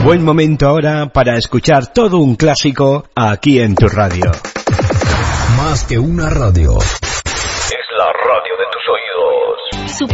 Buen momento ahora para escuchar todo un clásico aquí en tu radio. Más que una radio. Es la radio de tus oídos.